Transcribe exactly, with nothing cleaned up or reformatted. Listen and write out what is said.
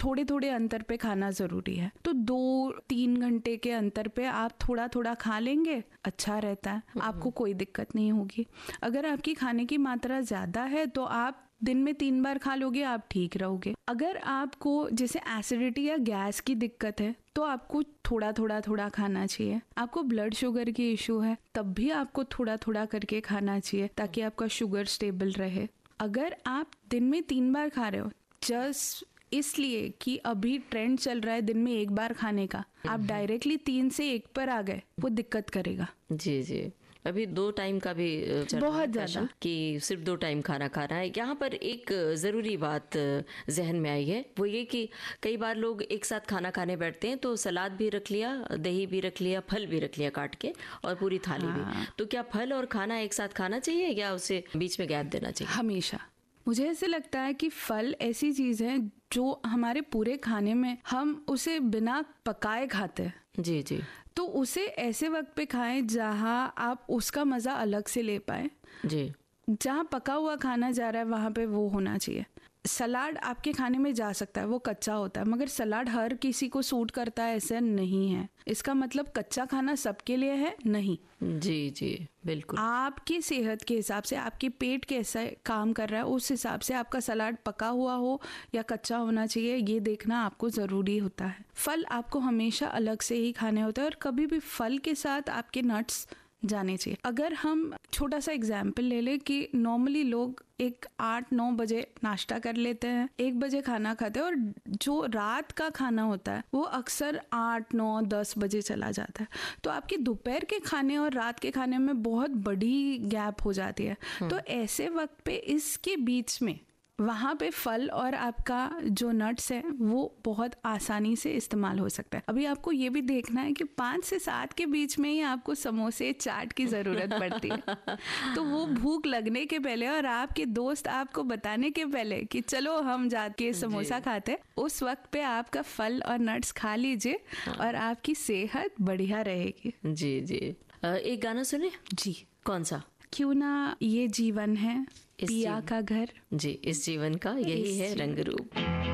थोड़े थोड़े अंतर पे खाना जरूरी है। तो दो तीन घंटे के अंतर पे आप थोड़ा थोड़ा खा लेंगे, अच्छा रहता है, आपको कोई दिक्कत नहीं होगी। अगर आपकी खाने की मात्रा ज्यादा है तो आप दिन में तीन बार खा लोगे, आप ठीक रहोगे। अगर आपको जैसे एसिडिटी या गैस की दिक्कत है तो आपको थोड़ा थोड़ा थोड़ा खाना चाहिए। आपको ब्लड शुगर की इशू है तब भी आपको थोड़ा थोड़ा करके खाना चाहिए ताकि आपका शुगर स्टेबल रहे। अगर आप दिन में तीन बार खा रहे हो जस्ट इसलिए कि अभी ट्रेंड चल रहा है दिन में एक बार खाने का, आप डायरेक्टली तीन से एक पर आ गए, वो दिक्कत करेगा। जी जी, अभी दो टाइम का भी चल रहा है बहुत ज्यादा कि सिर्फ दो टाइम खाना खा रहा है। यहाँ पर एक ज़रूरी बात जहन में आई है, वो ये कि कई बार लोग एक साथ खाना खाने बैठते हैं तो सलाद भी रख लिया, दही भी रख लिया, फल भी रख लिया काट के और पूरी थाली हाँ। भी। तो क्या फल और खाना एक साथ खाना चाहिए या उसे बीच में गैप देना चाहिए? हमेशा मुझे ऐसे लगता है कि फल ऐसी चीज है जो हमारे पूरे खाने में हम उसे बिना पकाए खाते हैं। जी जी, तो उसे ऐसे वक्त पे खाएं जहां आप उसका मजा अलग से ले पाए। जी, जहां पका हुआ खाना जा रहा है वहां पे वो होना चाहिए। सलाद आपके खाने में जा सकता है, वो कच्चा होता है, मगर सलाद हर किसी को सूट करता है ऐसा नहीं है। इसका मतलब कच्चा खाना सबके लिए है नहीं। जी जी, बिल्कुल। आपकी सेहत के हिसाब से, आपके पेट कैसा काम कर रहा है उस हिसाब से आपका सलाद पका हुआ हो या कच्चा होना चाहिए, ये देखना आपको जरूरी होता है। फल आपको हमेशा अलग से ही खाने होते हैं और कभी भी फल के साथ आपके नट्स जाने चाहिए। अगर हम छोटा सा एग्जाम्पल ले लें कि नॉर्मली लोग एक आठ नौ बजे नाश्ता कर लेते हैं, एक बजे खाना खाते हैं और जो रात का खाना होता है वो अक्सर आठ नौ दस बजे चला जाता है। तो आपके दोपहर के खाने और रात के खाने में बहुत बड़ी गैप हो जाती है। तो ऐसे वक्त पे इसके बीच में वहाँ पे फल और आपका जो नट्स है वो बहुत आसानी से इस्तेमाल हो सकता है। अभी आपको ये भी देखना है कि पाँच से सात के बीच में ही आपको समोसे चाट की ज़रूरत पड़ती है। तो वो भूख लगने के पहले और आपके दोस्त आपको बताने के पहले कि चलो हम जाके समोसा खाते, उस वक्त पे आपका फल और नट्स खा लीजिए और आपकी सेहत बढ़िया रहेगी। जी जी, एक गाना सुने जी, कौन सा? क्यों ना ये जीवन है पिया का घर। जी, इस जीवन का यही है रंग रूप।